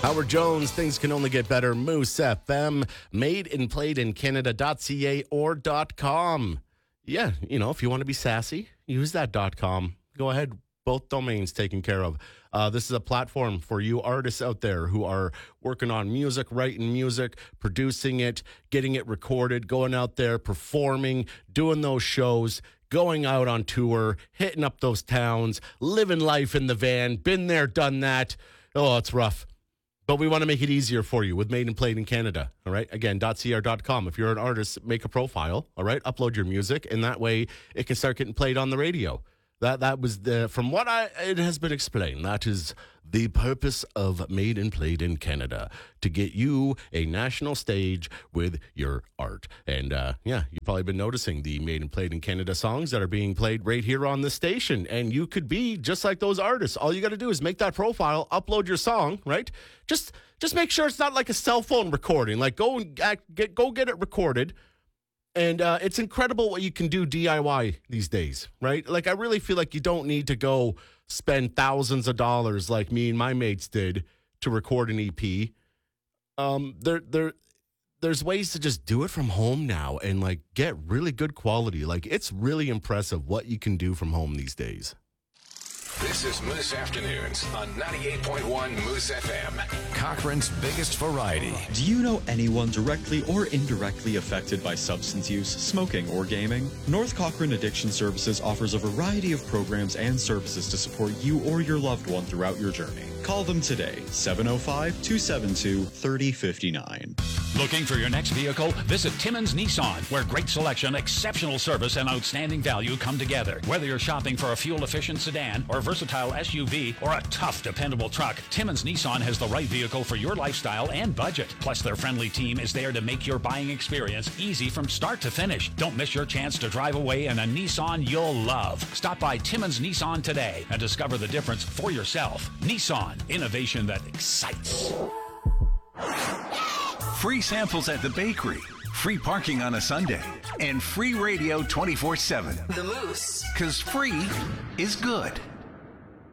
Howard Jones, things can only get better. Moose FM, made and played in Canada.ca or .com. Yeah, if you want to be sassy, use that .com. Go ahead. Both domains taken care of. This is a platform for you artists out there who are working on music, writing music, producing it, getting it recorded, going out there, performing, doing those shows, going out on tour, hitting up those towns, living life in the van, been there, done that. Oh, it's rough. But we want to make it easier for you with Made and Played in Canada, all right? Again, .cr.com. If you're an artist, make a profile, all right? Upload your music, and that way it can start getting played on the radio. That was from what it has been explained, that is the purpose of Made and Played in Canada, to get you a national stage with your art. And you've probably been noticing the Made and Played in Canada songs that are being played right here on the station. And you could be just like those artists. All you got to do is make that profile, upload your song, right? Just make sure it's not like a cell phone recording. Like go get it recorded. And it's incredible what you can do DIY these days, right? Like, I really feel like you don't need to go spend thousands of dollars like me and my mates did to record an EP. There's ways to just do it from home now and, like, get really good quality. Like, it's really impressive what you can do from home these days. This is Moose Afternoons on 98.1 Moose FM. Cochrane's biggest variety. Do you know anyone directly or indirectly affected by substance use, smoking, or gaming? North Cochrane Addiction Services offers a variety of programs and services to support you or your loved one throughout your journey. Call them today, 705-272-3059. Looking for your next vehicle? Visit Timmins Nissan, where great selection, exceptional service, and outstanding value come together. Whether you're shopping for a fuel-efficient sedan or versatile SUV or a tough, dependable truck, Timmins Nissan has the right vehicle for your lifestyle and budget. Plus, their friendly team is there to make your buying experience easy from start to finish. Don't miss your chance to drive away in a Nissan you'll love. Stop by Timmins Nissan today and discover the difference for yourself. Nissan, innovation that excites. Free samples at the bakery, free parking on a Sunday, and free radio 24/7. The Moose. 'Cause free is good.